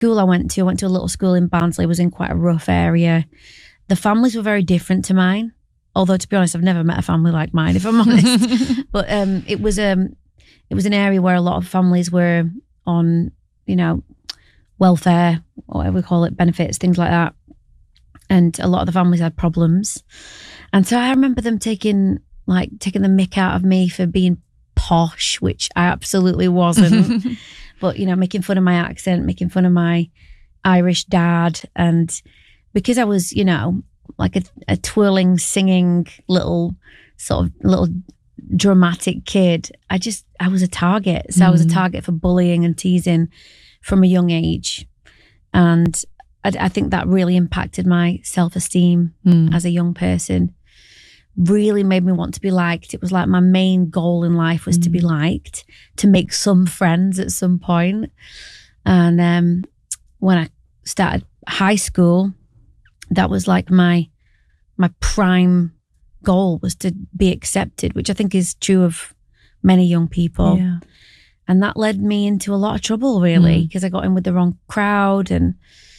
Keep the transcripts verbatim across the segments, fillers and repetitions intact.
school I went to, I went to a little school in Barnsley, was in quite a rough area. The families were very different to mine. Although, to be honest, I've never met a family like mine, if I'm honest. But um, it was um, it was an area where a lot of families were on, you know, welfare, or whatever we call it, benefits, things like that. And a lot of the families had problems. And so I remember them taking, like, taking the mick out of me for being posh, which I absolutely wasn't. But, you know, making fun of my accent, making fun of my Irish dad. And because I was, you know, like a, a twirling, singing little sort of little dramatic kid, I just, I was a target. So mm. I was a target for bullying and teasing from a young age. And I, I think that really impacted my self-esteem mm. as a young person. Really made me want to be liked. It was like my main goal in life was mm. to be liked, to make some friends at some point. And um, when I started high school, that was like my my prime goal, was to be accepted, which I think is true of many young people. Yeah. And that led me into a lot of trouble, really, because mm. I got in with the wrong crowd. And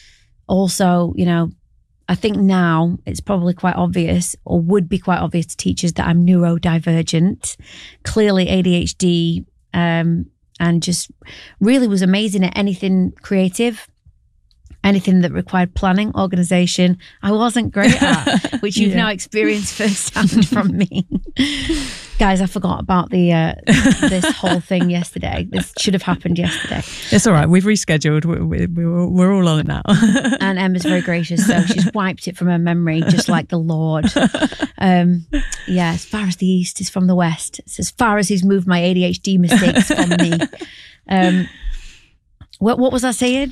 also, you know, I think now it's probably quite obvious, or would be quite obvious to teachers, that I'm neurodivergent, clearly A D H D, um, and just really was amazing at anything creative. Anything that required planning, organisation, I wasn't great at, which you've yeah. now experienced firsthand from me. Guys, I forgot about the uh, this whole thing yesterday. This should have happened yesterday. It's all right. We've rescheduled. We're, we're, we're all on it now. And Emma's very gracious, so she's wiped it from her memory, just like the Lord. Um, yeah, as far as the east is from the west. It's as far as he's moved my A D H D mistakes from me. Um, What, what was I saying?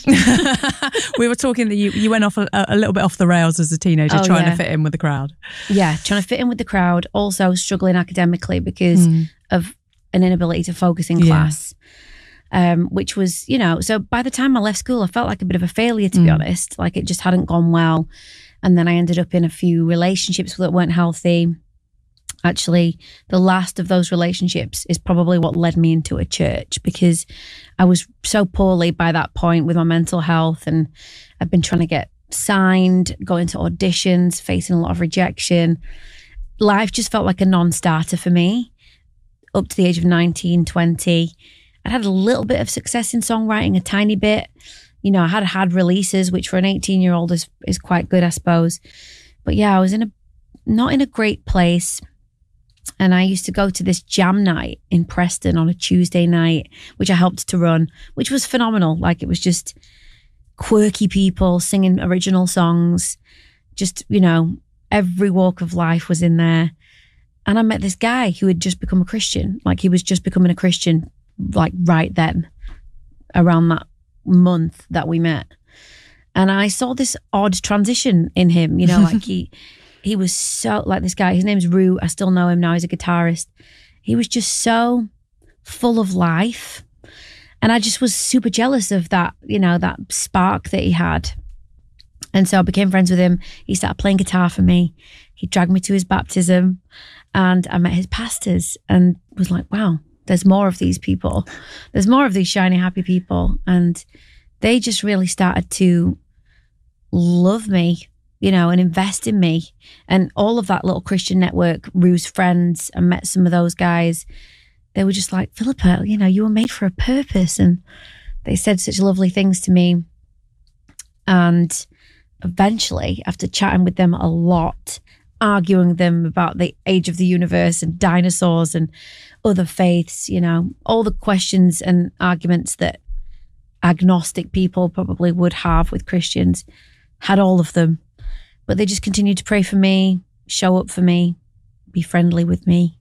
We were talking that you, you went off a, a little bit off the rails as a teenager, oh, trying yeah. to fit in with the crowd. Yeah, trying to fit in with the crowd. Also struggling academically because mm. of an inability to focus in class, yeah. um, which was, you know, so by the time I left school, I felt like a bit of a failure, to mm. be honest. Like it just hadn't gone well. And then I ended up in a few relationships that weren't healthy. Actually, the last of those relationships is probably what led me into a church, because I was so poorly by that point with my mental health, and I've been trying to get signed, going to auditions, facing a lot of rejection. Life just felt like a non-starter for me up to the age of nineteen, twenty. I'd had a little bit of success in songwriting, a tiny bit. You know, I had had releases, which for an eighteen-year-old is, is quite good, I suppose. But yeah, I was in a not in a great place. And I used to go to this jam night in Preston on a Tuesday night, which I helped to run, which was phenomenal. Like it was just quirky people singing original songs. Just, you know, every walk of life was in there. And I met this guy who had just become a Christian. Like he was just becoming a Christian, like right then, around that month that we met. And I saw this odd transition in him, you know, like he... He was so, like this guy, his name's Rue. I still know him now. He's a guitarist. He was just so full of life. And I just was super jealous of that, you know, that spark that he had. And so I became friends with him. He started playing guitar for me. He dragged me to his baptism, and I met his pastors and was like, wow, there's more of these people. There's more of these shiny, happy people. And they just really started to love me, you know, and invest in me. And all of that little Christian network, Rue's friends, I met some of those guys. They were just like, Philippa, you know, you were made for a purpose. And they said such lovely things to me. And eventually, after chatting with them a lot, arguing with them about the age of the universe and dinosaurs and other faiths, you know, all the questions and arguments that agnostic people probably would have with Christians, had all of them. But they just continued to pray for me, show up for me, be friendly with me.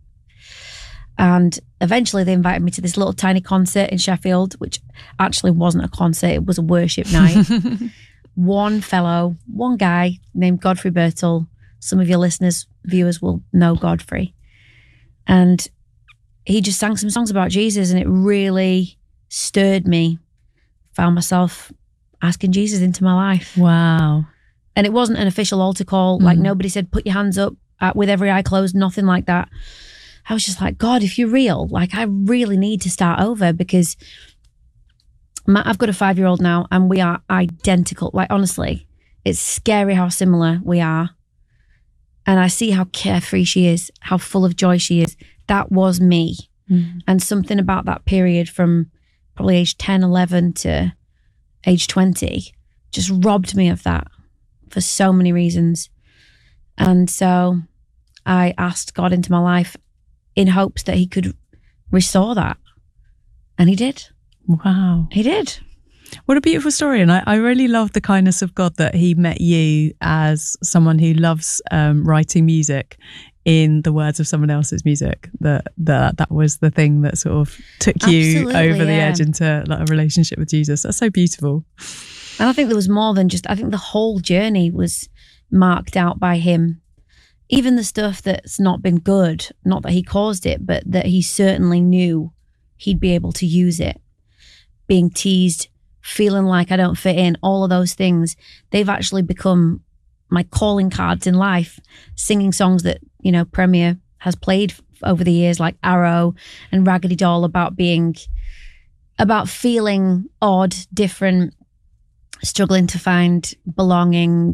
And eventually they invited me to this little tiny concert in Sheffield, which actually wasn't a concert, it was a worship night. One fellow, one guy named Godfrey Birtle. Some of your listeners, viewers will know Godfrey. And he just sang some songs about Jesus, and it really stirred me. Found myself asking Jesus into my life. Wow. And it wasn't an official altar call. Like mm. nobody said, put your hands up uh, with every eye closed, nothing like that. I was just like, God, if you're real, like I really need to start over, because My, I've got a five-year-old now, and we are identical. Like, honestly, it's scary how similar we are. And I see how carefree she is, how full of joy she is. That was me. Mm. And something about that period from probably age ten, eleven to age twenty just robbed me of that for so many reasons. And so I asked God into my life in hopes that he could restore that. And he did. Wow. He did. What a beautiful story. And I, I really love the kindness of God that he met you as someone who loves um, writing music in the words of someone else's music. That that that was the thing that sort of took you Absolutely, over the yeah. edge into like a relationship with Jesus. That's so beautiful. And I think there was more than just, I think the whole journey was marked out by him. Even the stuff that's not been good, not that he caused it, but that he certainly knew he'd be able to use it. Being teased, feeling like I don't fit in, all of those things, they've actually become my calling cards in life. Singing songs that, you know, Premier has played over the years, like Arrow and Raggedy Doll, about being, about feeling odd, different, struggling to find belonging,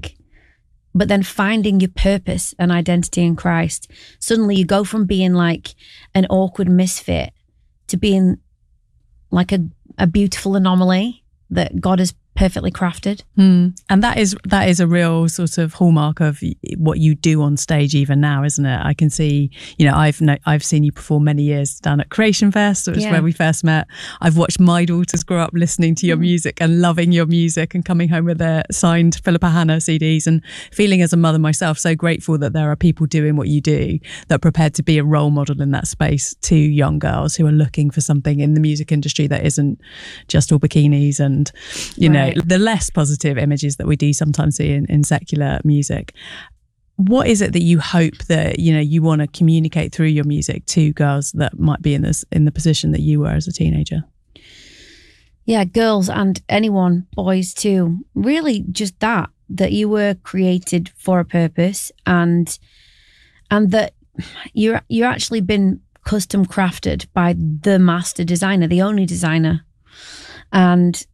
but then finding your purpose and identity in Christ. Suddenly you go from being like an awkward misfit to being like a, a beautiful anomaly that God has perfectly crafted. Mm. And that is that is a real sort of hallmark of what you do on stage even now, isn't it? I can see, you know, I've no, I've seen you perform many years down at Creation Fest. It was yeah. where we first met. I've watched my daughters grow up listening to your mm. music and loving your music and coming home with their signed Philippa Hanna C Ds, and feeling as a mother myself so grateful that there are people doing what you do that are prepared to be a role model in that space to young girls who are looking for something in the music industry that isn't just all bikinis and, you right. know, the less positive images that we do sometimes see in, in secular music. What is it that you hope that, you know, you want to communicate through your music to girls that might be in this in the position that you were as a teenager? Yeah, girls and anyone, boys too. Really just that, that you were created for a purpose, and and that you're you're actually been custom crafted by the master designer, the only designer. And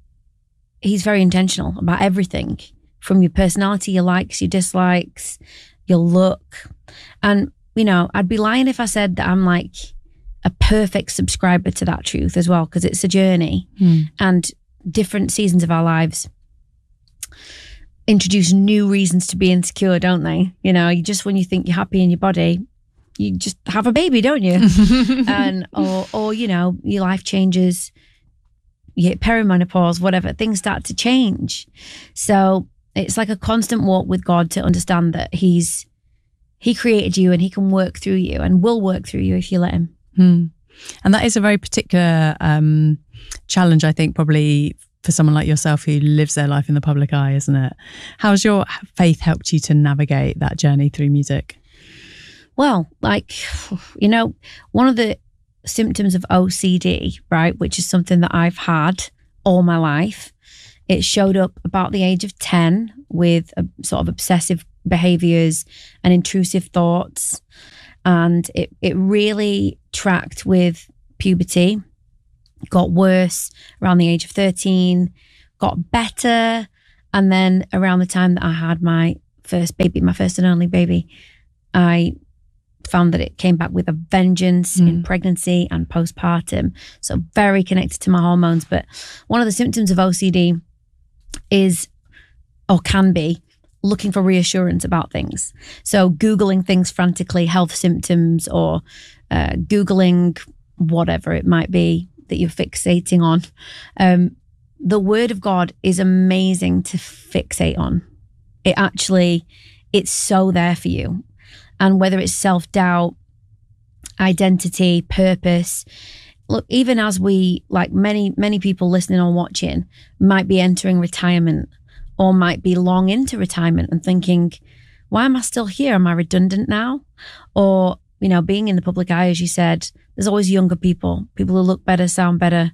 he's very intentional about everything, from your personality, your likes, your dislikes, your look. And, you know, I'd be lying if I said that I'm like a perfect subscriber to that truth as well, because it's a journey. Mm. And different seasons of our lives introduce new reasons to be insecure, don't they? You know, you just, when you think you're happy in your body, you just have a baby, don't you? and or, or, you know, your life changes, you hit perimenopause, whatever, things start to change. So it's like a constant walk with God to understand that he's he created you and he can work through you and will work through you if you let him. Hmm. And that is a very particular um, challenge, I think, probably for someone like yourself who lives their life in the public eye, isn't it? How's your faith helped you to navigate that journey through music? Well, like, you know, one of the symptoms of O C D, right, which is something that I've had all my life. It showed up about the age of ten with a sort of obsessive behaviors and intrusive thoughts. And it, it really tracked with puberty, got worse around the age of thirteen, got better. And then around the time that I had my first baby, my first and only baby, I found that it came back with a vengeance mm. in pregnancy and postpartum. So very connected to my hormones. But one of the symptoms of O C D is, or can be, looking for reassurance about things. So Googling things frantically, health symptoms, or uh, Googling whatever it might be that you're fixating on. Um, the word of God is amazing to fixate on. It actually, it's so there for you. And whether it's self-doubt, identity, purpose, look, even as we, like many, many people listening or watching, might be entering retirement or might be long into retirement and thinking, why am I still here? Am I redundant now? Or, you know, being in the public eye, as you said, there's always younger people, people who look better, sound better.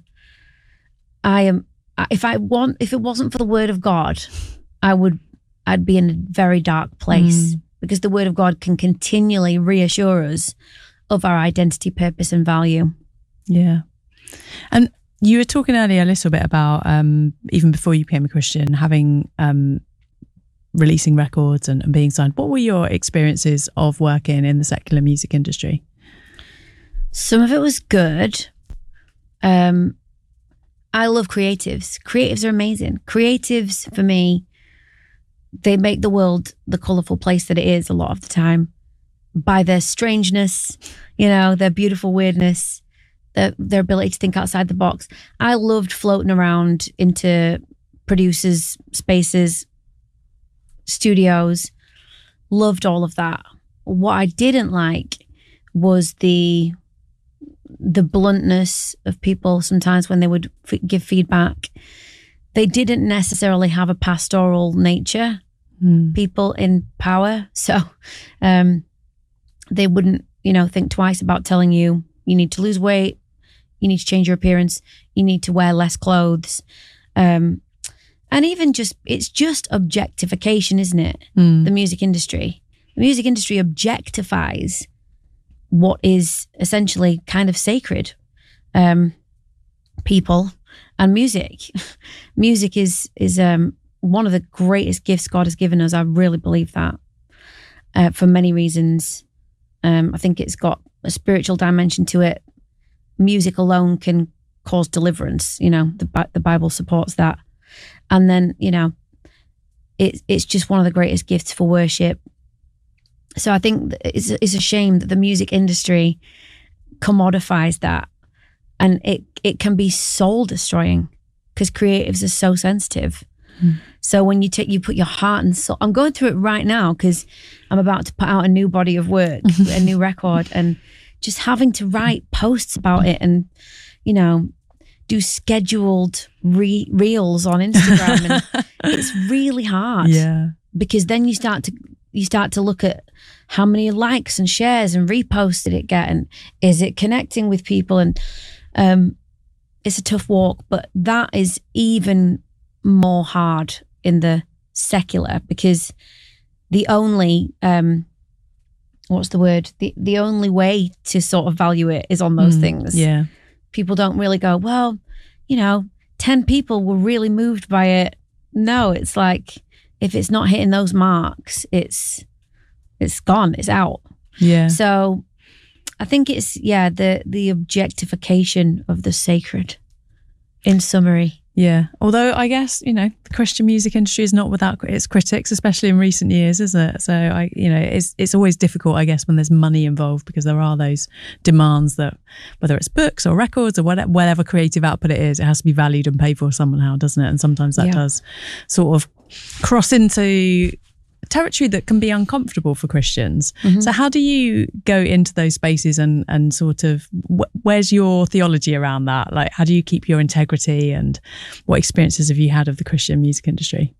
I am, if I want, if it wasn't for the word of God, I would, I'd be in a very dark place. Mm. Because the word of God can continually reassure us of our identity, purpose, and value. Yeah. And You were talking earlier a little bit about, um, even before you became a Christian, having um, releasing records and, and being signed. What were your experiences of working in the secular music industry? Some of it was good. Um, I love creatives. Creatives are amazing. Creatives, for me, they make the world the colourful place that it is a lot of the time by their strangeness, you know, their beautiful weirdness, their, their ability to think outside the box. I loved floating around into producers' spaces, studios, loved all of that. What I didn't like was the the bluntness of people sometimes when they would f- give feedback. They didn't necessarily have a pastoral nature, mm. people in power. So um, they wouldn't, you know, think twice about telling you, you need to lose weight, you need to change your appearance, you need to wear less clothes. Um, and even just, it's just objectification, isn't it? Mm. The music industry. The music industry objectifies what is essentially kind of sacred. Um, people and music. Music is is um, one of the greatest gifts God has given us. I really believe that uh, for many reasons. Um, I think it's got a spiritual dimension to it. Music alone can cause deliverance. You know, the the Bible supports that. And then, you know, it, it's just one of the greatest gifts for worship. So I think it's, it's a shame that the music industry commodifies that, and it, it can be soul destroying because creatives are so sensitive. Mm. So when you take, you put your heart and soul, I'm going through it right now because I'm about to put out a new body of work, a new record, and just having to write posts about it and, you know, do scheduled re- reels on Instagram. And it's really hard. Yeah. Because then you start to, you start to look at how many likes and shares and reposts did it get, and is it connecting with people? And um, it's a tough walk, but that is even more hard in the secular, because the only, um, what's the word? The, the only way to sort of value it is on those mm, things. Yeah. People don't really go, well, you know, ten people were really moved by it. No, it's like, if it's not hitting those marks, it's it's gone, it's out. Yeah. So I think it's, yeah, the the objectification of the sacred, in summary. Yeah. Although I guess, you know, the Christian music industry is not without its critics, especially in recent years, isn't it? So I, you know, it's it's always difficult, I guess, when there's money involved, because there are those demands that whether it's books or records or whatever, whatever creative output it is, it has to be valued and paid for somehow, doesn't it? And sometimes that yeah. does sort of cross into territory that can be uncomfortable for Christians. Mm-hmm. So how do you go into those spaces and and sort of wh- where's your theology around that? Like, how do you keep your integrity, and what experiences have you had of the Christian music industry?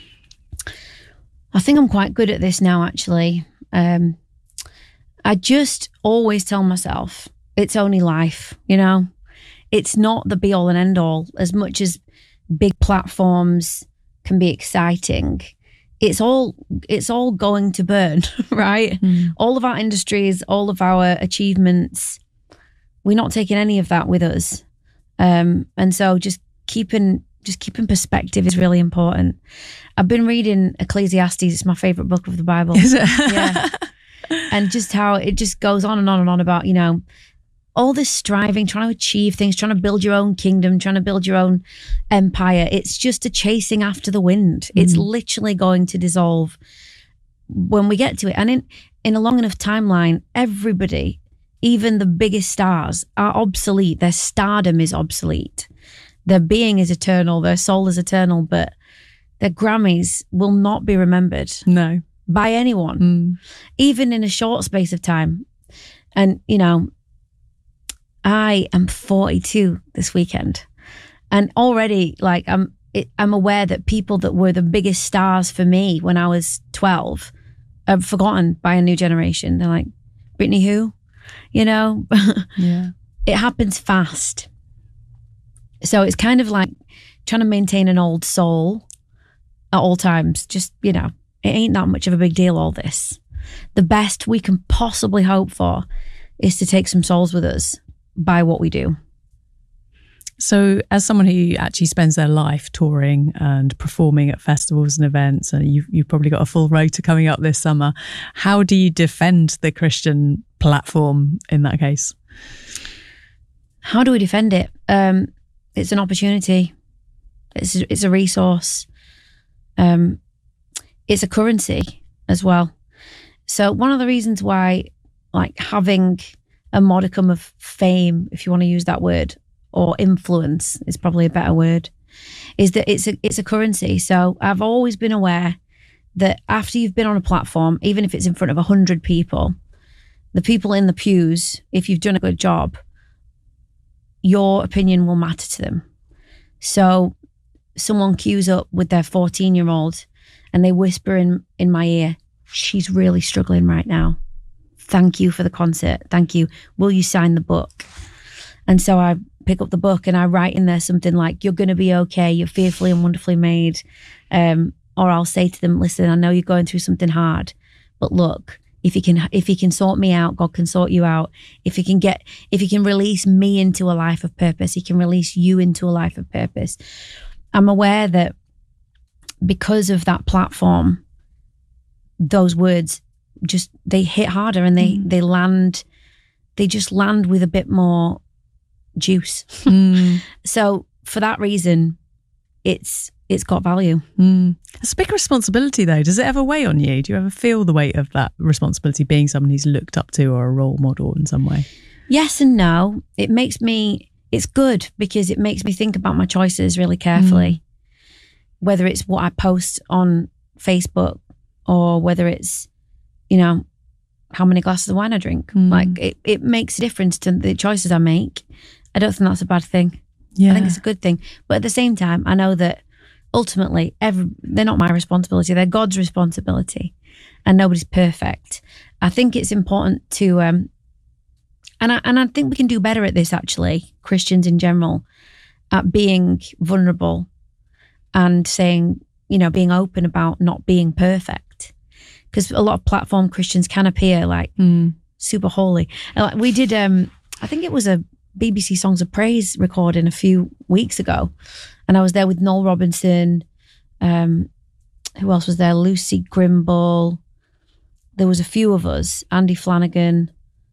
I think I'm quite good at this now, actually. Um, I just always tell myself it's only life, you know? It's not the be all and end all. As much as big platforms can be exciting, it's all it's all going to burn, right? Mm. All of our industries, all of our achievements, we're not taking any of that with us. Um, and so just keeping just keeping perspective is really important. I've been reading Ecclesiastes. It's my favorite book of the Bible. Is it? Yeah. And just how it just goes on and on and on about, you know, all this striving, trying to achieve things, trying to build your own kingdom, trying to build your own empire. It's just a chasing after the wind. Mm. It's literally going to dissolve when we get to it. And in, in a long enough timeline, everybody, even the biggest stars, are obsolete. Their stardom is obsolete. Their being is eternal. Their soul is eternal, but their Grammys will not be remembered. No. By anyone, mm. even in a short space of time. And, you know, I am forty-two this weekend, and already, like, I'm it, I'm aware that people that were the biggest stars for me when I was twelve are forgotten by a new generation. They're like, Britney who? You know? Yeah. It happens fast. So it's kind of like trying to maintain an old soul at all times. Just, you know, it ain't that much of a big deal, all this. The best we can possibly hope for is to take some souls with us by what we do. So as someone who actually spends their life touring and performing at festivals and events, and you've, you've probably got a full rota coming up this summer, how do you defend the Christian platform in that case? How do we defend it? Um, it's an opportunity. It's, it's a resource. Um, it's a currency as well. So one of the reasons why, like, having a modicum of fame, if you want to use that word, or influence is probably a better word, is that it's a it's a currency. So I've always been aware that after you've been on a platform, even if it's in front of a hundred people, the people in the pews, if you've done a good job, your opinion will matter to them. So someone queues up with their fourteen year old and they whisper in, in my ear, she's really struggling right now. Thank you for the concert. Thank you. Will you sign the book? And so I pick up the book and I write in there something like, you're going to be okay. You're fearfully and wonderfully made. Um, or I'll say to them, listen, I know you're going through something hard, but look, if you can, if you can sort me out, God can sort you out. If you can get, if you can release me into a life of purpose, he can release you into a life of purpose. I'm aware that because of that platform, those words just, they hit harder and they, mm. they land, they just land with a bit more juice. Mm. So for that reason, it's, it's got value. Mm. It's a big responsibility though. Does it ever weigh on you? Do you ever feel the weight of that responsibility being someone who's looked up to or a role model in some way? Yes and no. It makes me, it's good because it makes me think about my choices really carefully. Mm. Whether it's what I post on Facebook or whether it's, you know, how many glasses of wine I drink. Mm. Like it, it makes a difference to the choices I make. I don't think that's a bad thing. Yeah. I think it's a good thing. But at the same time, I know that ultimately every, they're not my responsibility. They're God's responsibility and nobody's perfect. I think it's important to, um, and I, and I think we can do better at this actually, Christians in general, at being vulnerable and saying, you know, being open about not being perfect. Because a lot of platform Christians can appear like mm. super holy. Like we did, um, I think it was a B B C Songs of Praise recording a few weeks ago. And I was there with Noel Robinson. Um, who else was there? Lucy Grimble. There was a few of us, Andy Flanagan.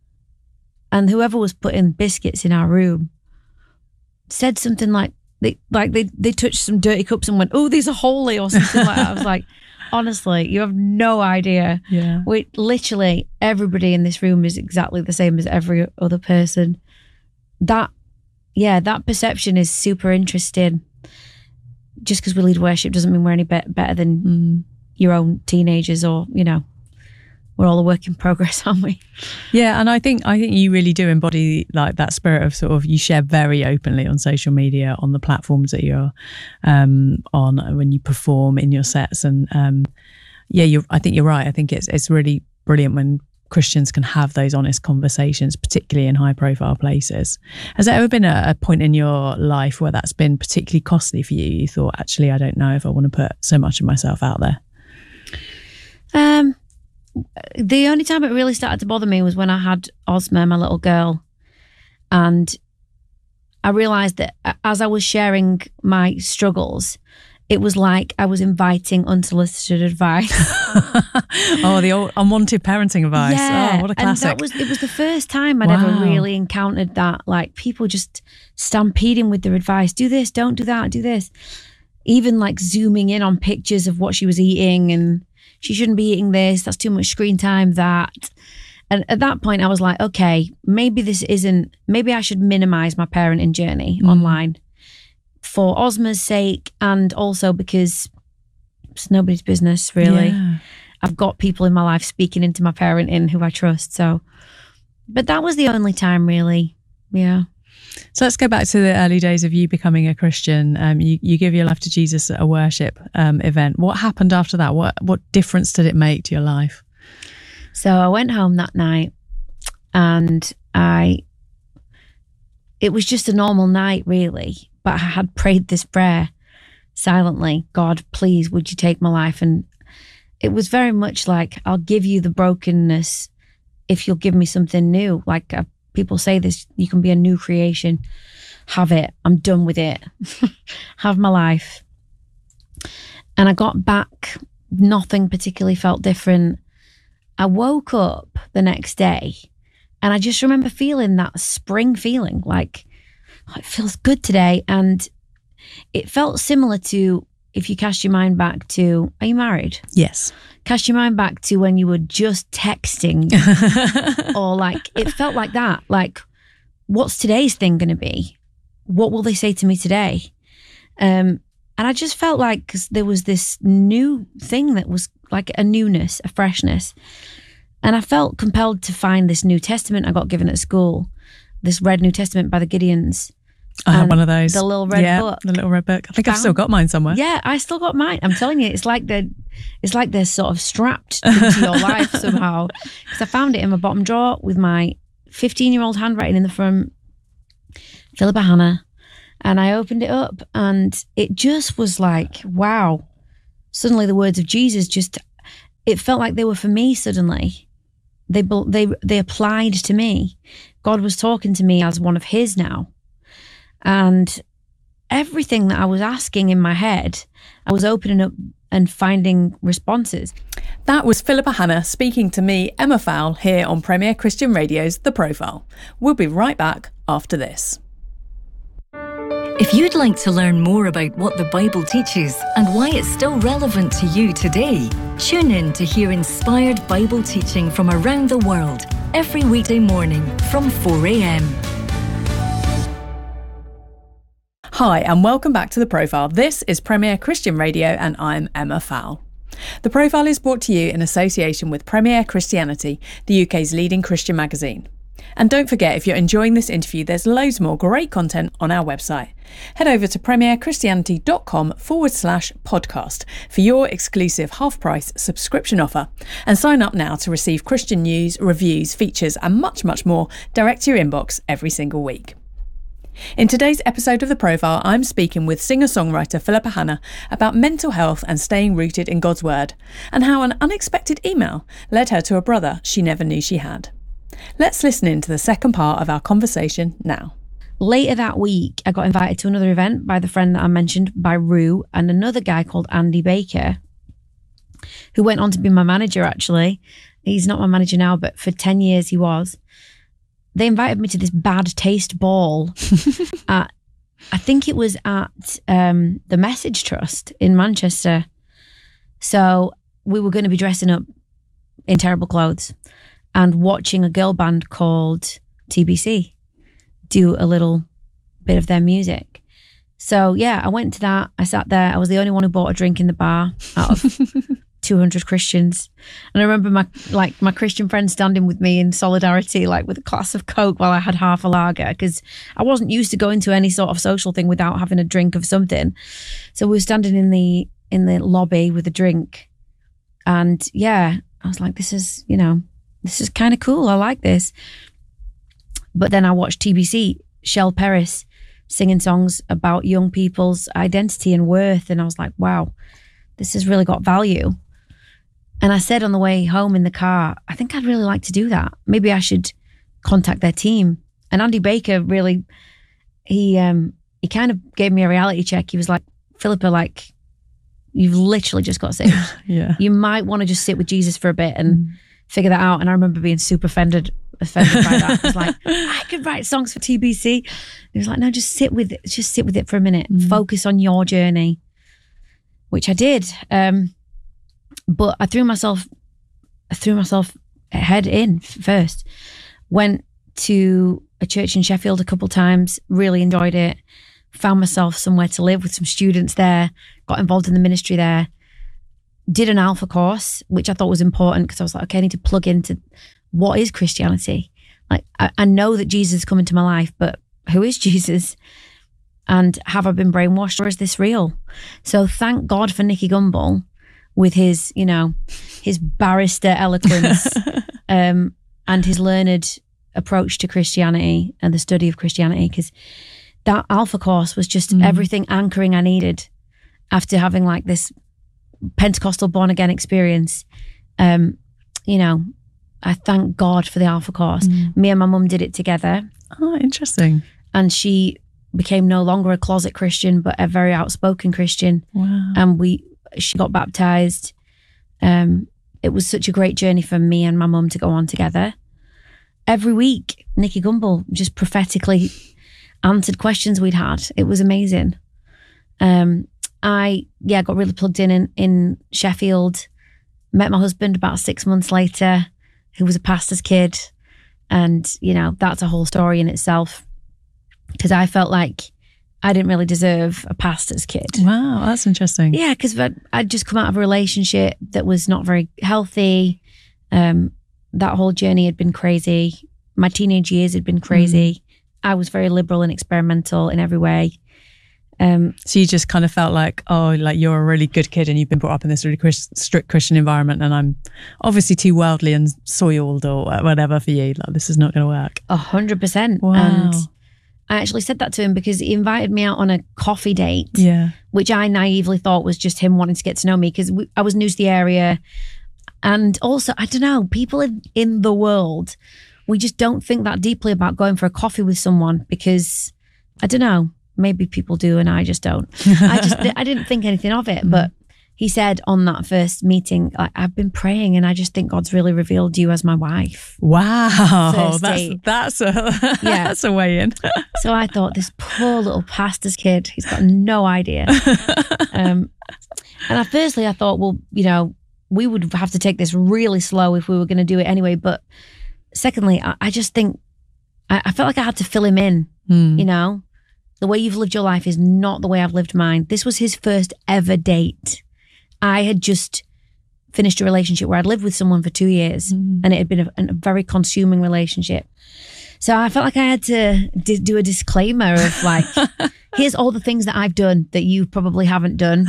And whoever was putting biscuits in our room said something like, they like they, they touched some dirty cups and went, oh, these are holy or something like that. I was like, honestly, you have no idea. Yeah. We literally, everybody in this room is exactly the same as every other person. That, yeah, that perception is super interesting. Just because we lead worship doesn't mean we're any be- better than mm. your own teenagers or, you know, we're all a work in progress, aren't we? Yeah, and I think I think you really do embody like that spirit of sort of, you share very openly on social media, on the platforms that you're um, on when you perform in your sets. And um, yeah, you're, I think you're right. I think it's it's really brilliant when Christians can have those honest conversations, particularly in high profile places. Has there ever been a, a point in your life where that's been particularly costly for you? You thought, actually, I don't know if I want to put so much of myself out there. Um. The only time it really started to bother me was when I had Ozma, my little girl, and I realised that as I was sharing my struggles, it was like I was inviting unsolicited advice. Oh, the old unwanted parenting advice. Yeah. Oh, what a classic. And that was, it was the first time I'd wow. ever really encountered that, like people just stampeding with their advice. Do this, don't do that, do this. Even like zooming in on pictures of what she was eating and she shouldn't be eating this, that's too much screen time, that. And at that point I was like, okay, maybe this isn't, maybe I should minimize my parenting journey mm. online for Ozma's sake and also because it's nobody's business really. Yeah. I've got people in my life speaking into my parenting who I trust. So, but that was the only time really. Yeah. So let's go back to the early days of you becoming a Christian. Um, you, you give your life to Jesus at a worship um, event. What happened after that? What what difference did it make to your life? So I went home that night and I, it was just a normal night really, but I had prayed this prayer silently. God, please, would you take my life? And it was very much like, I'll give you the brokenness if you'll give me something new. Like I, people say this, you can be a new creation. have it. I'm done with it. Have my life. And I got back, nothing particularly felt different. I woke up the next day and I just remember feeling that spring feeling, like, oh, it feels good today. And it felt similar to, if you cast your mind back to, are you married? Yes. Cast your mind back to when you were just texting or like, it felt like that. Like, what's today's thing going to be? What will they say to me today? Um, and I just felt like 'cause there was this new thing that was like a newness, a freshness. And I felt compelled to find this New Testament I got given at school, this Red New Testament by the Gideons. I have one of those. The little red yeah, book. The little red book. I think I've still got mine somewhere. Yeah, I still got mine. I'm telling you, it's like they're, it's like they're sort of strapped into your life somehow. Because I found it in my bottom drawer with my fifteen-year-old handwriting in the front, Philippa Hanna. And I opened it up and it just was like, wow. Suddenly the words of Jesus just, it felt like they were for me suddenly. They, they, they applied to me. God was talking to me as one of his now. And everything that I was asking in my head, I was opening up and finding responses. That was Philippa Hanna speaking to me, Emma Fowl, here on Premier Christian Radio's The Profile. We'll be right back after this. If you'd like to learn more about what the Bible teaches and why it's still relevant to you today, tune in to hear inspired Bible teaching from around the world every weekday morning from four a.m. Hi and welcome back to The Profile. This is Premier Christian Radio and I'm Emma Fowl. The Profile is brought to you in association with Premier Christianity, the U K's leading Christian magazine. And don't forget, if you're enjoying this interview, there's loads more great content on our website. Head over to premierchristianity.com forward slash podcast for your exclusive half-price subscription offer. And sign up now to receive Christian news, reviews, features and much, much more direct to your inbox every single week. In today's episode of The Profile, I'm speaking with singer-songwriter Philippa Hanna about mental health and staying rooted in God's Word, and how an unexpected email led her to a brother she never knew she had. Let's listen in to the second part of our conversation now. Later that week, I got invited to another event by the friend that I mentioned, by Rue, and another guy called Andy Baker, who went on to be my manager, actually. He's not my manager now, but for ten years he was. They invited me to this bad taste ball at, I think it was at um, the Message Trust in Manchester. So we were going to be dressing up in terrible clothes and watching a girl band called T B C do a little bit of their music. So yeah, I went to that. I sat there. I was the only one who bought a drink in the bar out of two hundred Christians. And I remember my like my Christian friends standing with me in solidarity, like with a glass of Coke while I had half a lager, because I wasn't used to going to any sort of social thing without having a drink of something. So we were standing in the in the lobby with a drink. And yeah, I was like, this is, you know, this is kind of cool. I like this. But then I watched T B C, Shel Peris, singing songs about young people's identity and worth. And I was like, wow, this has really got value. And I said on the way home in the car, I think I'd really like to do that. Maybe I should contact their team. And Andy Baker really, he um, he kind of gave me a reality check. He was like, Philippa, like, you've literally just got saved. Yeah. You might want to just sit with Jesus for a bit and mm. figure that out. And I remember being super offended, offended by that. I was like, I could write songs for T B C. He was like, no, just sit with it. Just sit with it for a minute. Mm. Focus on your journey, which I did. Um, but I threw myself, I threw myself head in first. Went to a church in Sheffield a couple times, really enjoyed it. Found myself somewhere to live with some students there, got involved in the ministry there. Did an Alpha course, which I thought was important because I was like, okay, I need to plug into what is Christianity. Like, I, I know that Jesus is coming to my life, but who is Jesus? And have I been brainwashed, or is this real? So thank God for Nicky Gumbel with his, you know, his barrister eloquence um, and his learned approach to Christianity and the study of Christianity, because that Alpha course was just mm. everything anchoring I needed after having like this Pentecostal born again experience. Um, you know, I thank God for the Alpha course. Mm. Me and my mum did it together. Oh, interesting. And she became no longer a closet Christian, but a very outspoken Christian. Wow. And we, she got baptized. Um, it was such a great journey for me and my mum to go on together. Every week, Nicky Gumbel just prophetically answered questions we'd had. It was amazing. Um, I, yeah, got really plugged in, in in Sheffield, met my husband about six months later, who was a pastor's kid. And, you know, that's a whole story in itself, because I felt like I didn't really deserve a pastor's kid. Wow, that's interesting. Yeah, because I'd, I'd just come out of a relationship that was not very healthy. Um, that whole journey had been crazy. My teenage years had been crazy. Mm. I was very liberal and experimental in every way. Um, so you just kind of felt like, oh, like you're a really good kid and you've been brought up in this really Chris, strict Christian environment, and I'm obviously too worldly and soiled or whatever for you. Like, this is not going to work. A hundred percent. Wow. And I actually said that to him because he invited me out on a coffee date, yeah, which I naively thought was just him wanting to get to know me, because I was new to the area. And also, I don't know, people in, in the world, we just don't think that deeply about going for a coffee with someone, because I don't know, maybe people do and I just don't. I just, I didn't think anything of it. But he said on that first meeting, like, I've been praying and I just think God's really revealed you as my wife. Wow. That's, that's a, yeah. that's a way in. So I thought, this poor little pastor's kid, he's got no idea. Um, and I, firstly, I thought, well, you know, we would have to take this really slow if we were going to do it anyway. But secondly, I, I just think, I, I felt like I had to fill him in, mm. you know? The way you've lived your life is not the way I've lived mine. This was his first ever date. I had just finished a relationship where I'd lived with someone for two years mm. and it had been a, a very consuming relationship. So I felt like I had to d- do a disclaimer of like, here's all the things that I've done that you probably haven't done.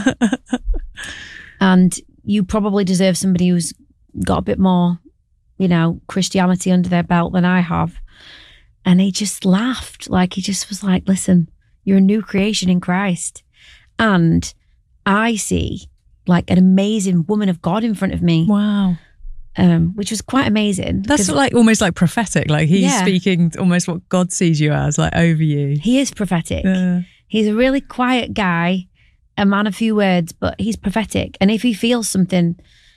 And you probably deserve somebody who's got a bit more, you know, Christianity under their belt than I have. And he just laughed. Like, he just was like, listen, you're a new creation in Christ. And I see like an amazing woman of God in front of me. Wow. Um, which was quite amazing. That's like almost like prophetic. Like he's yeah. speaking almost what God sees you as, like over you. He is prophetic. Uh, he's a really quiet guy, a man of few words, but he's prophetic. And if he feels something,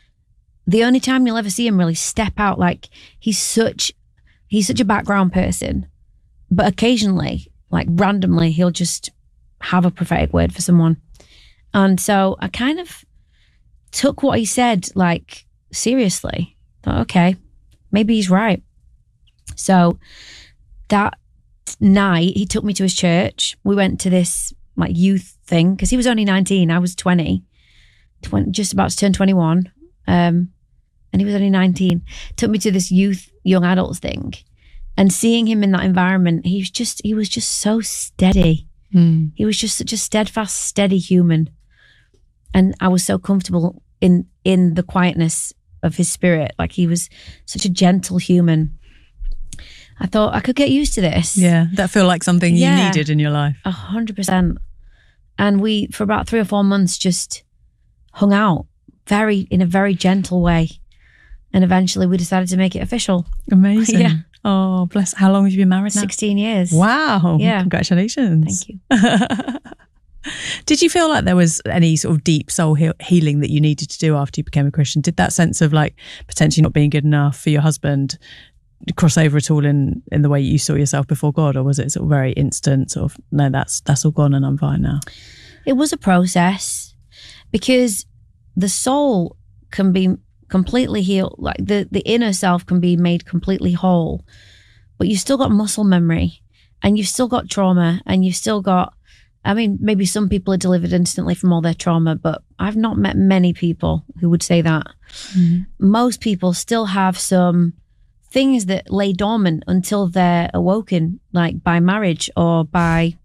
the only time you'll ever see him really step out, like he's such, he's such a background person, but occasionally, like randomly, he'll just have a prophetic word for someone. And so I kind of took what he said, like, seriously. Thought, okay, maybe he's right. So that night, he took me to his church. We went to this like youth thing, because he was only nineteen, I was twenty, twenty, just about to turn twenty-one. Um, and he was only nineteen. Took me to this youth, young adults thing. And seeing him in that environment, he was just, he was just so steady. Mm. He was just such a steadfast, steady human. And I was so comfortable in, in the quietness of his spirit. Like, he was such a gentle human. I thought I could get used to this. Yeah, that felt like something yeah, you needed in your life. A hundred percent. And we, for about three or four months, just hung out very, in a very gentle way. And eventually we decided to make it official. Amazing. Yeah. Oh, bless. How long have you been married now? sixteen years. Wow. Yeah. Congratulations. Thank you. Did you feel like there was any sort of deep soul he- healing that you needed to do after you became a Christian? Did that sense of like potentially not being good enough for your husband cross over at all in, in the way you saw yourself before God? Or was it sort of very instant sort of, no, that's, that's all gone and I'm fine now? It was a process, because the soul can be completely healed. Like the, the inner self can be made completely whole, but you've still got muscle memory and you've still got trauma and you've still got, I mean, maybe some people are delivered instantly from all their trauma, but I've not met many people who would say that. Mm-hmm. Most people still have some things that lay dormant until they're awoken, like by marriage or by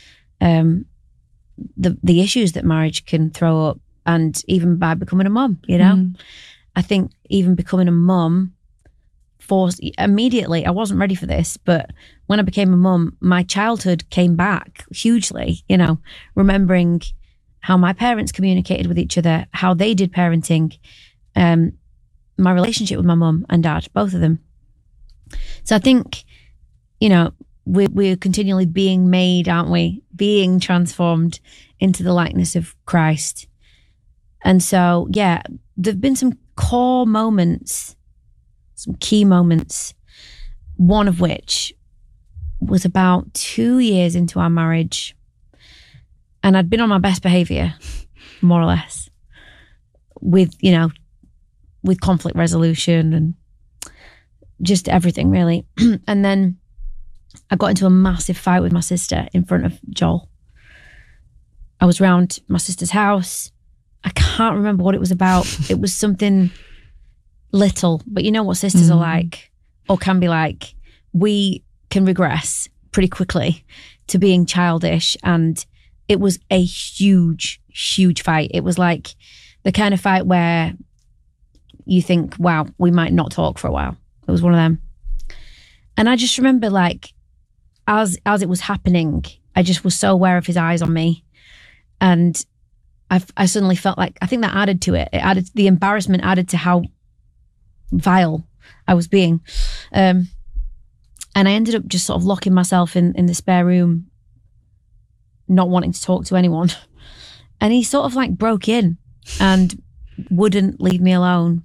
um, the the issues that marriage can throw up, and even by becoming a mum, you know? Mm. I think even becoming a mum, forced immediately, I wasn't ready for this, but when I became a mum, my childhood came back hugely, you know, remembering how my parents communicated with each other, how they did parenting, um, my relationship with my mum and dad, both of them. So I think, you know, we're, we're continually being made, aren't we? Being transformed into the likeness of Christ. And so, yeah, there've been some core moments, some key moments, one of which was about two years into our marriage. And I'd been on my best behavior, more or less, with, you know, with conflict resolution and just everything, really. And then I got into a massive fight with my sister in front of Joel. I was round my sister's house. I can't remember what it was about. It was something little, but you know what sisters mm. are like, or can be like. We can regress pretty quickly to being childish, and it was a huge, huge fight. It was like the kind of fight where you think, wow, we might not talk for a while. It was one of them. And I just remember, like, as as it was happening, I just was so aware of his eyes on me. And I I suddenly felt like, I think that added to it. It added, the embarrassment added to how vile I was being. Um, and I ended up just sort of locking myself in, in the spare room, not wanting to talk to anyone. And he sort of like broke in and wouldn't leave me alone.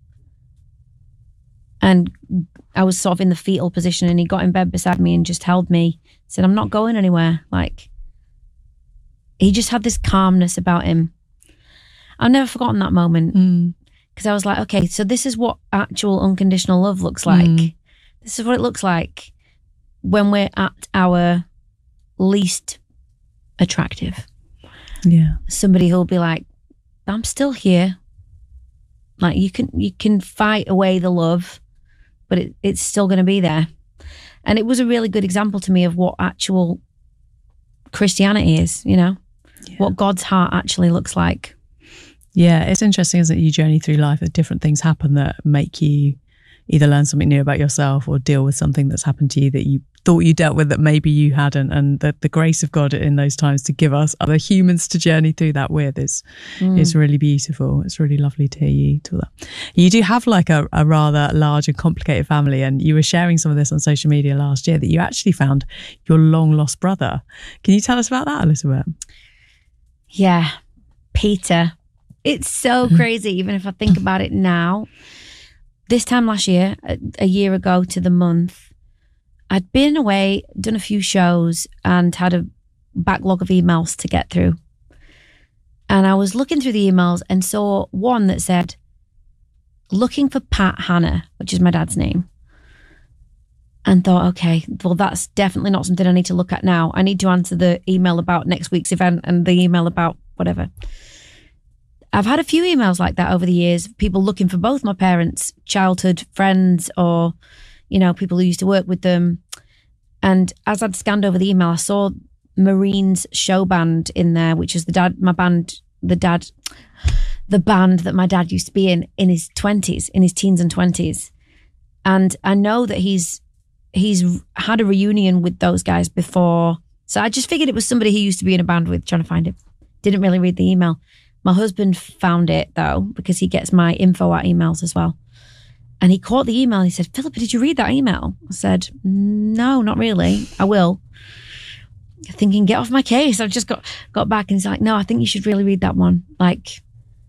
And I was sort of in the fetal position, and he got in bed beside me and just held me, said, I'm not going anywhere. Like, he just had this calmness about him. I've never forgotten that moment, because mm. I was like, okay, so this is what actual unconditional love looks like. Mm. This is what it looks like when we're at our least attractive. Yeah. Somebody who'll be like, I'm still here. Like, you can you can fight away the love, but it, it's still going to be there. And it was a really good example to me of what actual Christianity is, you know, yeah. what God's heart actually looks like. Yeah, it's interesting, isn't it? You journey through life, that different things happen that make you either learn something new about yourself or deal with something that's happened to you that you thought you dealt with that maybe you hadn't. And the, the grace of God in those times to give us other humans to journey through that with is mm. is really beautiful. It's really lovely to hear you talk that. You do have like a, a rather large and complicated family, and you were sharing some of this on social media last year that you actually found your long lost brother. Can you tell us about that a little bit? Yeah, Peter. It's so crazy, even if I think about it now. This time last year, a, a year ago to the month, I'd been away, done a few shows, and had a backlog of emails to get through. And I was looking through the emails and saw one that said, looking for Pat Hannah, which is my dad's name. And thought, okay, well, that's definitely not something I need to look at now. I need to answer the email about next week's event and the email about whatever. I've had a few emails like that over the years, people looking for both my parents' childhood friends, or, you know, people who used to work with them. And as I'd scanned over the email, I saw Marines Show Band in there, which is the dad, my band, the dad, the band that my dad used to be in, in his twenties, in his teens and twenties. And I know that he's, he's had a reunion with those guys before. So I just figured it was somebody he used to be in a band with, trying to find it. Didn't really read the email. My husband found it though, because he gets my info at emails as well. And he caught the email and he said, Philippa, did you read that email? I said, no, not really. I will. Thinking, get off my case. I've just got, got back, and he's like, no, I think you should really read that one. Like,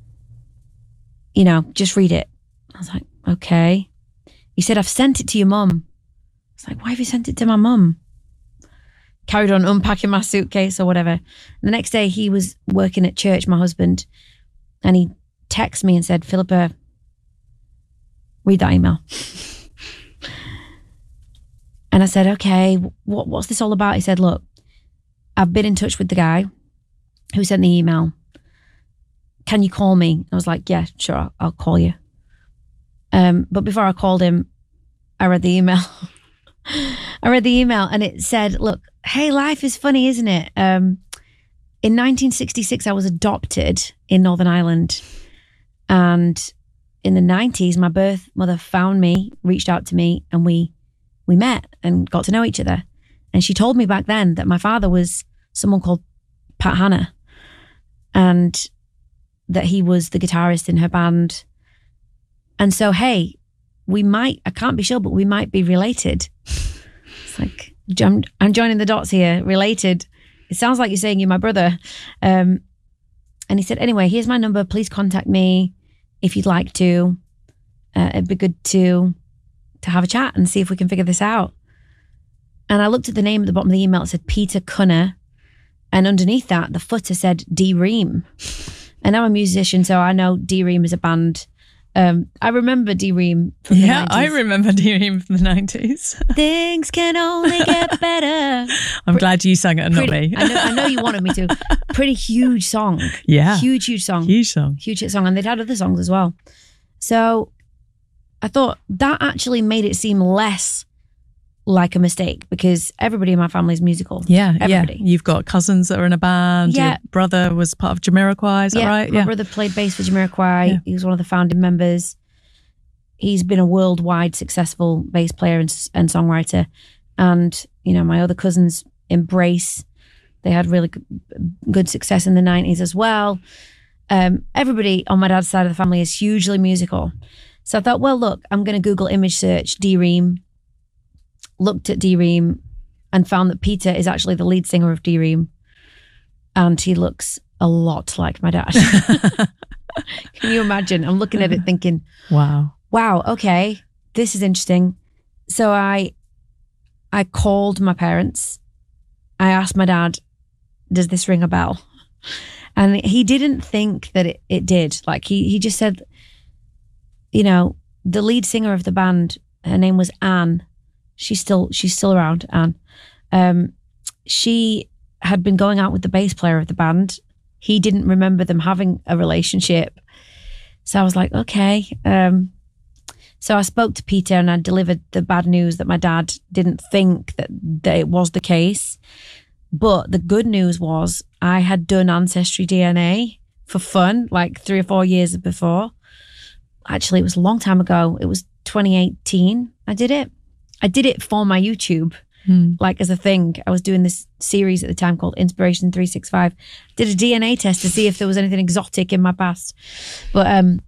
you know, just read it. I was like, okay. He said, I've sent it to your mum. I was like, why have you sent it to my mum? Carried on unpacking my suitcase or whatever. And the next day he was working at church, my husband, and he texted me and said, Philippa, read that email. And I said, okay, what, what's this all about? He said, look, I've been in touch with the guy who sent the email. Can you call me? I was like, yeah, sure, I'll, I'll call you. Um, but before I called him, I read the email. I read the email and it said, look, hey, life is funny, isn't it? Um, in nineteen sixty-six, I was adopted in Northern Ireland. And in the nineties, my birth mother found me, reached out to me, and we we met and got to know each other. And she told me back then that my father was someone called Pat Hannah, and that he was the guitarist in her band. And so, hey, we might, I can't be sure, but we might be related. It's like, I'm, I'm joining the dots here, related. It sounds like you're saying you're my brother. Um, and he said, anyway, here's my number. Please contact me if you'd like to. Uh, it'd be good to to have a chat and see if we can figure this out. And I looked at the name at the bottom of the email. It said Peter Cunner. And underneath that, the footer said D-Ream. And I'm a musician, so I know D-Ream is a band. Um, I remember D-Ream from yeah, the nineties. I remember D-Ream from the nineties. Things can only get better. I'm Pre- glad you sang it and pretty, not I me. know, I know you wanted me to. Pretty huge song. Yeah. Huge, huge song. Huge song. Huge hit song. And they'd had other songs as well. So I thought that actually made it seem less like a mistake, because everybody in my family is musical. Yeah, everybody. Yeah. You've got cousins that are in a band. Yeah. Your brother was part of Jamiroquai, is that yeah, right? My yeah. brother played bass for Jamiroquai. Yeah. He was one of the founding members. He's been a worldwide successful bass player and, and songwriter. And, you know, my other cousins embrace. They had really good, good success in the nineties as well. Um, everybody on my dad's side of the family is hugely musical. So I thought, well, look, I'm going to Google image search D-Ream. Looked at D-Ream and found that Peter is actually the lead singer of D-Ream. And he looks a lot like my dad. Can you imagine? I'm looking at it thinking, wow. Wow, okay, this is interesting. So I I called my parents. I asked my dad, does this ring a bell? And he didn't think that it, it did. Like he he just said, you know, the lead singer of the band, her name was Anne. She's still she's still around, Anne. Um, she had been going out with the bass player of the band. He didn't remember them having a relationship. So I was like, okay. Um, so I spoke to Peter and I delivered the bad news that my dad didn't think that, that it was the case. But the good news was I had done Ancestry D N A for fun, like three or four years before. Actually, it was a long time ago. It was twenty eighteen. I did it. I did it for my YouTube, hmm. like as a thing. I was doing this series at the time called Inspiration three sixty-five. Did a D N A test to see if there was anything exotic in my past. But um,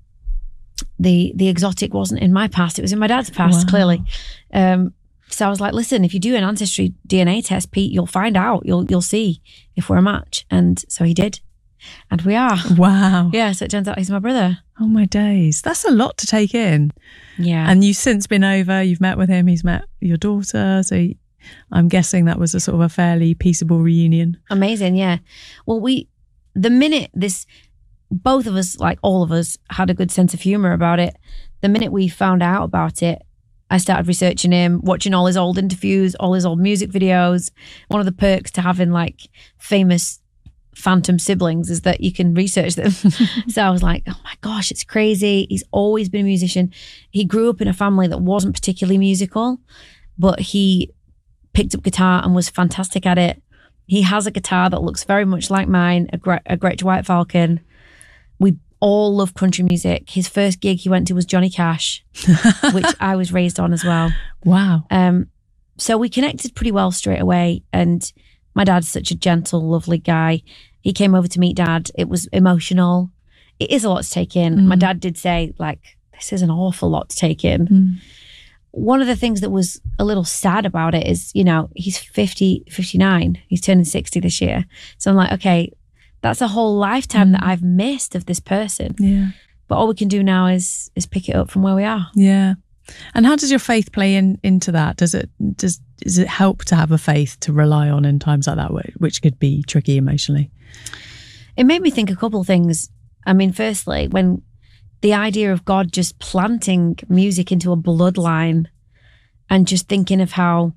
the the exotic wasn't in my past. It was in my dad's past, wow. clearly. Um, so I was like, listen, if you do an Ancestry D N A test, Pete, you'll find out. You'll you'll see if we're a match. And so he did. And we are. Wow. Yeah, so it turns out he's my brother. Oh my days. That's a lot to take in. Yeah. And you've since been over, you've met with him, he's met your daughter. So I'm guessing that was a sort of a fairly peaceable reunion. Amazing, yeah. Well, we, the minute this, both of us, like all of us, had a good sense of humour about it. The minute we found out about it, I started researching him, watching all his old interviews, all his old music videos. One of the perks to having like famous phantom siblings is that you can research them. So I was like, oh my gosh, it's crazy. He's always been a musician. He grew up in a family that wasn't particularly musical, but he picked up guitar and was fantastic at it. He has a guitar that looks very much like mine, a, Gre- a Gretsch White Falcon. We all love country music. His first gig he went to was Johnny Cash, which I was raised on as well. Wow. Um, so we connected pretty well straight away. And my dad's such a gentle, lovely guy. He came over to meet Dad. It was emotional. It is a lot to take in. Mm. My dad did say, like, this is an awful lot to take in. Mm. One of the things that was a little sad about it is, you know, he's fifty, fifty-nine. He's turning sixty this year. So I'm like, okay, that's a whole lifetime mm. that I've missed of this person. Yeah. But all we can do now is is pick it up from where we are. Yeah. And how does your faith play in into that? Does it does does it help to have a faith to rely on in times like that, which could be tricky emotionally? It made me think a couple of things. I mean, firstly, when the idea of God just planting music into a bloodline and just thinking of how,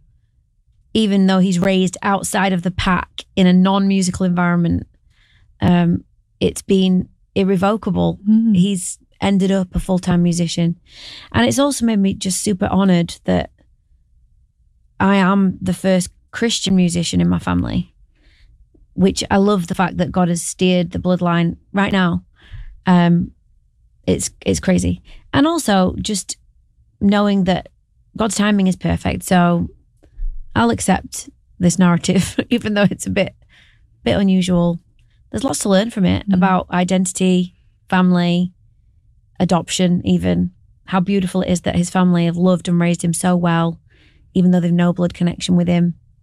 even though he's raised outside of the pack in a non-musical environment, um, it's been irrevocable. Mm. He's ended up a full-time musician. And it's also made me just super honored that I am the first Christian musician in my family, which I love the fact that God has steered the bloodline right now. Um, it's it's crazy. And also just knowing that God's timing is perfect. So I'll accept this narrative, even though it's a bit, bit unusual. There's lots to learn from it mm. about identity, family, adoption, even how beautiful it is that his family have loved and raised him so well, even though they've no blood connection with him.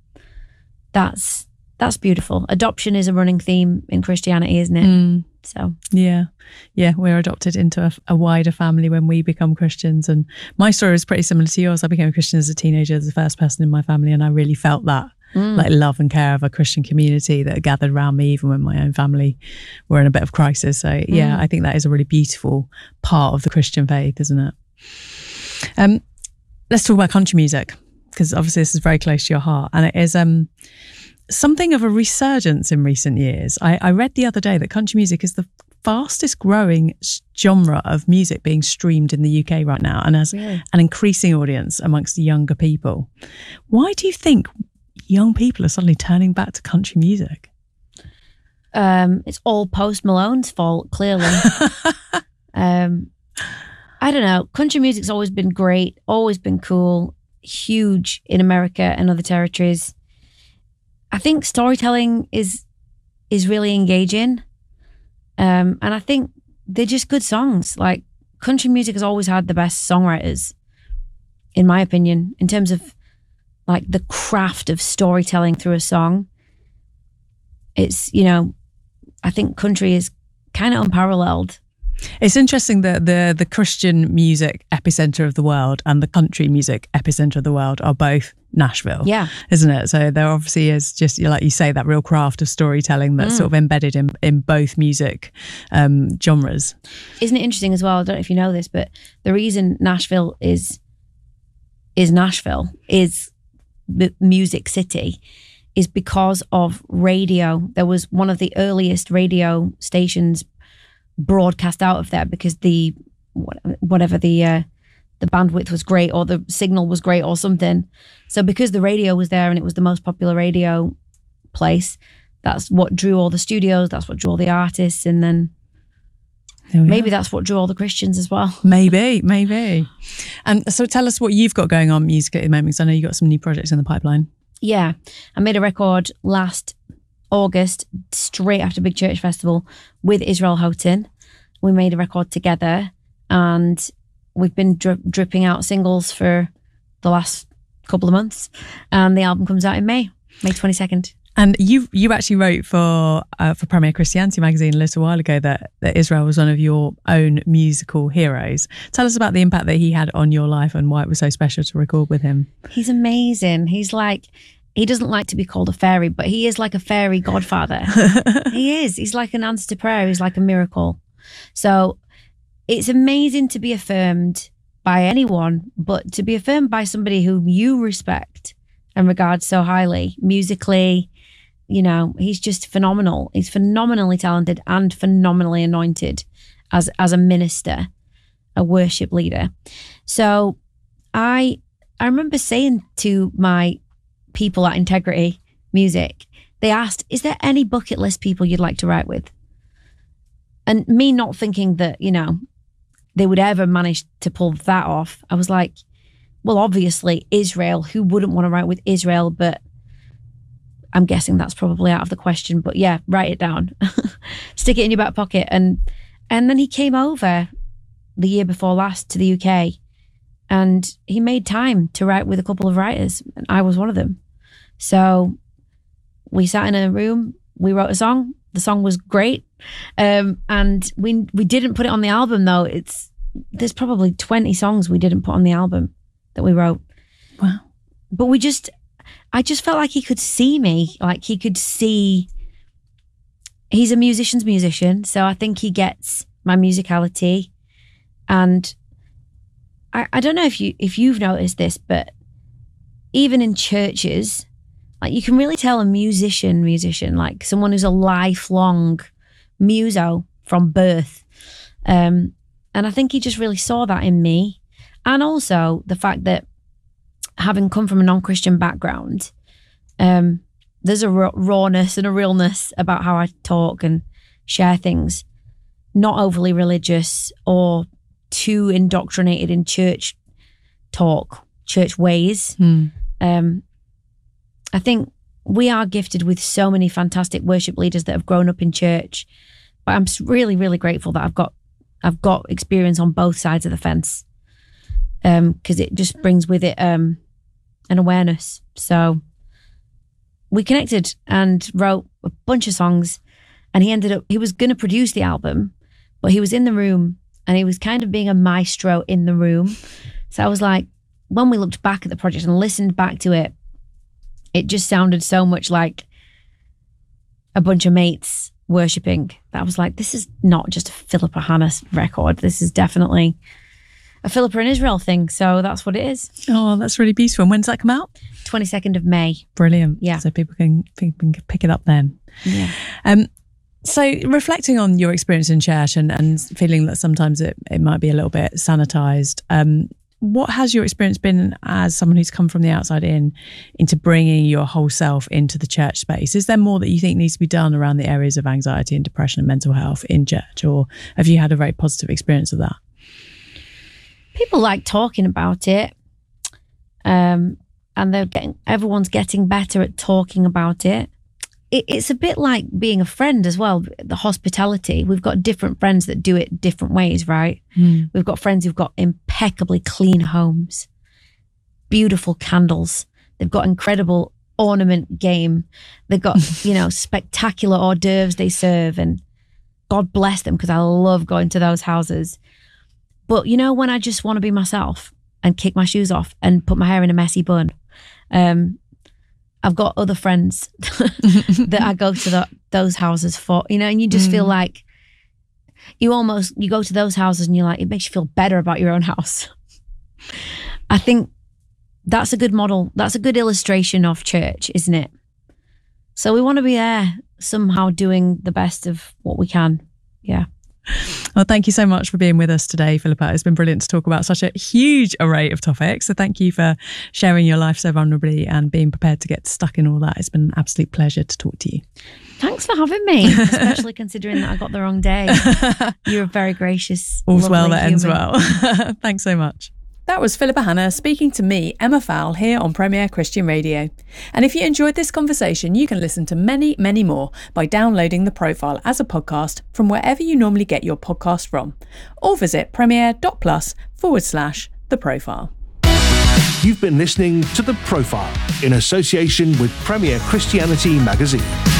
that's that's beautiful. Adoption is a running theme in Christianity, isn't it? Mm. So yeah, yeah, we're adopted into a, a wider family when we become Christians. And my story is pretty similar to yours. I became a Christian as a teenager, as the first person in my family, and I really felt that mm. like love and care of a Christian community that gathered around me, even when my own family were in a bit of crisis. So yeah, mm. I think that is a really beautiful part of the Christian faith, isn't it? Um, let's talk about country music, because obviously this is very close to your heart, and it is um. something of a resurgence in recent years. I, I read the other day that country music is the fastest growing genre of music being streamed in the U K right now, and has really? an increasing audience amongst the younger people. Why do you think young people are suddenly turning back to country music? Um, it's all Post Malone's fault, clearly. um, I don't know. Country music's always been great, always been cool, huge in America and other territories. I think storytelling is is really engaging, um, and I think they're just good songs. Like, country music has always had the best songwriters, in my opinion, in terms of like the craft of storytelling through a song. It's, you know, I think country is kind of unparalleled. It's interesting that the the Christian music epicenter of the world and the country music epicenter of the world are both Nashville. Yeah. Isn't it? So there obviously is, just like you say, that real craft of storytelling that's mm. sort of embedded in, in both music um, genres. Isn't it interesting as well? I don't know if you know this, but the reason Nashville is is Nashville, is the music city, is because of radio. There was one of the earliest radio stations broadcast out of there because the whatever the uh, the bandwidth was great, or the signal was great, or something. So because the radio was there and it was the most popular radio place, that's what drew all the studios, that's what drew all the artists, and then maybe are. that's what drew all the Christians as well. Maybe, maybe. And so tell us what you've got going on musically at the moment, because I know you've got some new projects in the pipeline. Yeah, I made a record last August, straight after Big Church Festival, with Israel Houghton. We made a record together, and we've been dri- dripping out singles for the last couple of months, and the album comes out in May, May twenty-second. And you you actually wrote for uh, for Premier Christianity magazine a little while ago that, that Israel was one of your own musical heroes. Tell us about the impact that he had on your life and why it was so special to record with him. He's amazing. He's like, he doesn't like to be called a fairy, but he is like a fairy godfather. He is. He's like an answer to prayer. He's like a miracle. So it's amazing to be affirmed by anyone, but to be affirmed by somebody whom you respect and regard so highly, musically. You know, he's just phenomenal. He's phenomenally talented and phenomenally anointed as as a minister, a worship leader. So I I remember saying to my people at Integrity Music, they asked, is there any bucket list people you'd like to write with? And me not thinking that, you know, they would ever manage to pull that off, I was like, well, obviously Israel, who wouldn't want to write with Israel? But I'm guessing that's probably out of the question. But yeah, write it down. Stick it in your back pocket. And and then he came over the year before last to the U K, and he made time to write with a couple of writers, and I was one of them. So we sat in a room, we wrote a song. The song was great. Um, and we we didn't put it on the album though. It's there's probably twenty songs we didn't put on the album that we wrote. Wow. But we just I just felt like he could see me, like he could see, he's a musician's musician. So I think he gets my musicality. And I, I don't know if you, if you've noticed this, but even in churches, like you can really tell a musician, musician, like someone who's a lifelong muso from birth. Um, and I think he just really saw that in me. And also the fact that having come from a non-Christian background, um, there's a raw- rawness and a realness about how I talk and share things, not overly religious or too indoctrinated in church talk, church ways. Mm. Um, I think we are gifted with so many fantastic worship leaders that have grown up in church, but I'm really, really grateful that I've got I've got experience on both sides of the fence, um, because it just brings with it um, an awareness. So we connected and wrote a bunch of songs, and he ended up, he was going to produce the album, but he was in the room and he was kind of being a maestro in the room. So I was like, when we looked back at the project and listened back to it, it just sounded so much like a bunch of mates worshipping. That I was like, this is not just a Philippa Hanna record. This is definitely a Philippa in Israel thing. So that's what it is. Oh, that's really beautiful. And when does that come out? twenty-second of May. Brilliant. Yeah. So people can, people can pick it up then. Yeah. Um, so reflecting on your experience in church and, and feeling that sometimes it, it might be a little bit sanitized, um, what has your experience been as someone who's come from the outside in, into bringing your whole self into the church space? Is there more that you think needs to be done around the areas of anxiety and depression and mental health in church, or have you had a very positive experience of that? People like talking about it, um, and they're getting, everyone's getting better at talking about it. it. It's a bit like being a friend as well. The hospitality, we've got different friends that do it different ways, right? Mm. We've got friends who've got impeccably clean homes, beautiful candles. They've got incredible ornament game. They've got, you know, spectacular hors d'oeuvres they serve, and God bless them, because I love going to those houses. But, you know, when I just want to be myself and kick my shoes off and put my hair in a messy bun, um, I've got other friends that I go to the, those houses for, you know, and you just mm. feel like you almost, you go to those houses and you're like, it makes you feel better about your own house. I think that's a good model. That's a good illustration of church, isn't it? So we want to be there somehow doing the best of what we can. Yeah. Well, thank you so much for being with us today, Philippa. It's been brilliant to talk about such a huge array of topics. So thank you for sharing your life so vulnerably and being prepared to get stuck in all that. It's been an absolute pleasure to talk to you. Thanks for having me, especially considering that I got the wrong day. You're a very gracious, all's well that human. ends well. Thanks so much. That was Philippa Hanna speaking to me, Emma Fowl, here on Premier Christian Radio. And if you enjoyed this conversation, you can listen to many, many more by downloading The Profile as a podcast from wherever you normally get your podcast from, or visit premier.plus forward slash The Profile. You've been listening to The Profile in association with Premier Christianity Magazine.